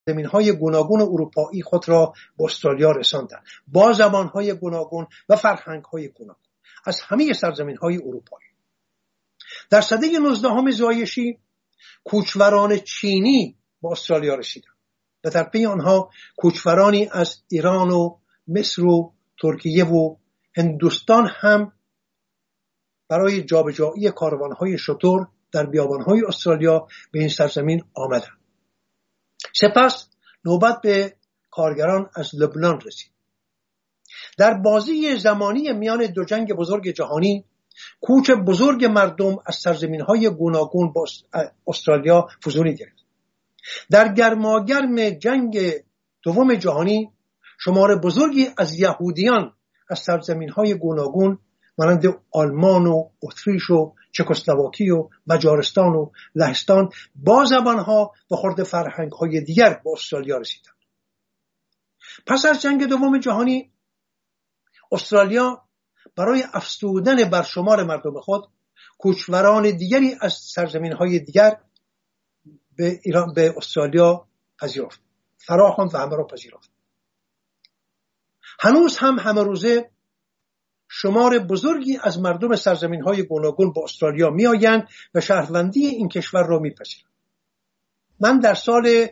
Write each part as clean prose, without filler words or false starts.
زمین‌های گوناگون اروپایی خود را به استرالیا رساندند، با زبان‌های گوناگون و فرهنگ‌های گوناگون از همه سرزمین‌های اروپایی. در سده 19 زایشی کوچوران چینی به استرالیا رسیدند و در پی آنها کوچورانی از ایران و مصر و ترکیه و هندوستان هم برای جابجایی کاروان‌های شتر در بیابان‌های استرالیا به این سرزمین آمدند. سپس نوبت به کارگران از لبنان رسید. در بازی زمانی میان دو جنگ بزرگ جهانی کوچ بزرگ مردم از سرزمین‌های گوناگون به استرالیا فزونی گرفت. در گرماگرم جنگ دوم جهانی شمار بزرگی از یهودیان از سرزمین‌های گوناگون مانند آلمان و اتریش و چکسلواکی و مجارستان و لهستان با زبانها و خرد فرهنگ‌های دیگر به استرالیا رسیدند. پس از جنگ دوم جهانی استرالیا برای افزودن بر شمار مردم خود کوچوران دیگری از سرزمین‌های دیگر به استرالیا پذیرفت، فراخواند و همه را پذیرفت. هنوز هم همه روزه شمار بزرگی از مردم سرزمین‌های گوناگون به استرالیا می‌آیند و شهروندی این کشور را می‌پذیرند. من در سال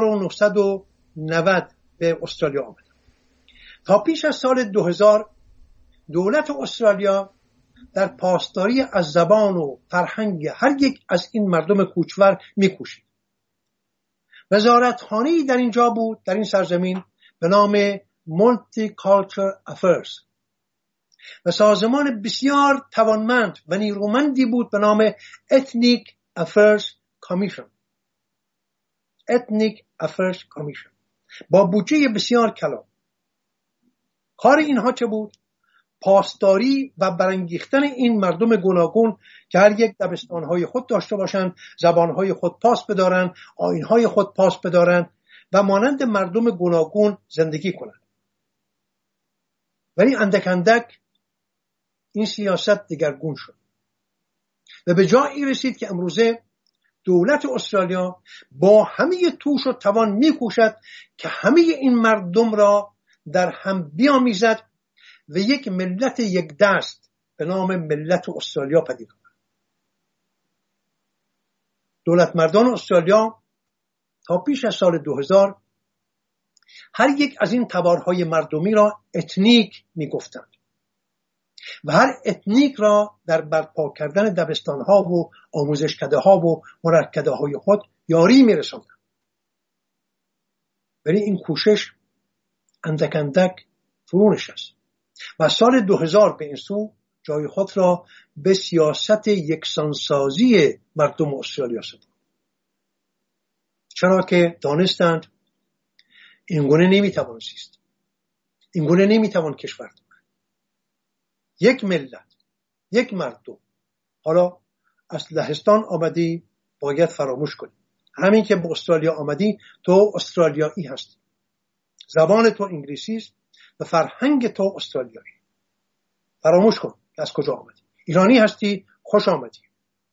1990 به استرالیا آمدم. تا پیش از سال 2000 دولت استرالیا در پاسداری از زبان و فرهنگ هر یک از این مردم کوچور می‌کوشید. وزارتخانه‌ای در اینجا بود، در این سرزمین، به نام Multicultural Affairs و سازمان بسیار توانمند و نیرومندی بود به نام Ethnic Affairs Commission. Ethnic Affairs Commission با بودجه بسیار کلان. کار اینها چه بود؟ پاسداری و برانگیختن این مردم گوناگون که هر یک دبستان‌های خود داشته باشند، زبان‌های خود پاس بدارند، آیین‌های خود پاس بدارند و مانند مردم گوناگون زندگی کنند. ولی اندک اندک این سیاست دگرگون شد و به جایی رسید که امروزه دولت استرالیا با همه توش و توان می‌کوشد که همه این مردم را در هم بیامیزد و یک ملت یک دست به نام ملت استرالیا پدید آورد. دولت مردان استرالیا تا پیش از سال 2000 هر یک از این تبارهای مردمی را اتنیک می‌گفتند و هر اتنیک را در برپا کردن دبستان‌ها و آموزشکده‌ها و مرکده‌های خود یاری می‌رساندند. ولی این کوشش اندک اندک فرو نشست و سال 2000 به این سو جای خود را به سیاست یکسانسازی مردم استرالیا سپرد. چرا که دانستند اینگونه نمیتوان زیست، اینگونه نمیتوان کشور داشت. یک ملت، یک مردم. حالا از لهستان آمدی باید فراموش کنی. همین که به استرالیا آمدی تو استرالیایی هستی، زبان تو انگلیسی است و فرهنگ تو استرالیایی. فراموش کن که از کجا آمدی. ایرانی هستی، خوش آمدی.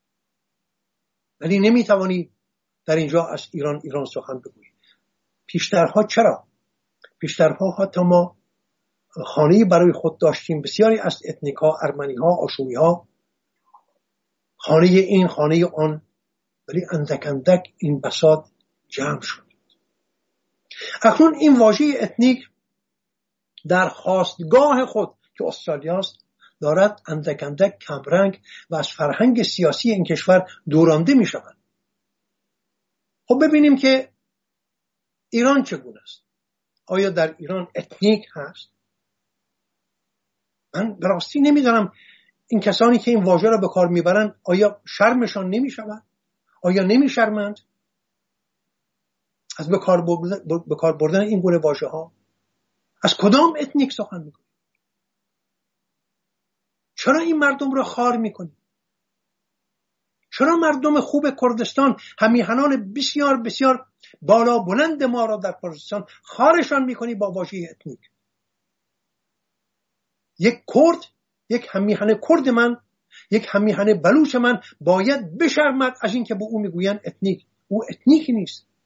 ولی نمیتوانی در اینجا از ایران سخن بگویی. پیشترها چرا؟ پیشترها حتی ما خانه‌ای برای خود داشتیم، بسیاری از اتنیک‌ها، ارمنی‌ها، آشوری‌ها، خانه این، خانه آن، ولی اندک اندک این بساط جمع شد. اکنون این واژه اتنیک در خاستگاه خود که استرالیاست دارد اندک اندک کمرنگ و از فرهنگ سیاسی این کشور دورانده می شود. خب ببینیم که ایران چگونه است. آیا در ایران اتنیک هست؟ من به راستی نمیدانم این کسانی که این واژه را به کار میبرند آیا شرمشان نمی شود؟ آیا نمی شرمند از به کار بردن این گونه واژه ها؟ از کدام اتنیک سخن میکنی؟ چرا این مردم را خار میکنی؟ چرا مردم خوب کردستان، همیهنان بسیار بسیار بالا بلند ما را در کردستان خارشان میکنی با واژه اتنیک؟ یک کرد، یک همیهن کرد من، یک همیهن بلوچ من باید بشرمد از این که به او میگوین اتنیک. او اتنیکی نیست.